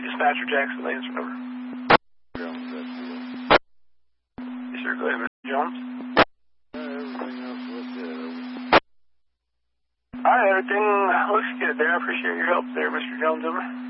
Dispatcher Jackson Lanes, remember. Jones, that's the one. Yes, sir. Go ahead, Mr. Jones. Everything else looks good. All right, everything looks good there. I appreciate your help there, Mr. Jones. Over.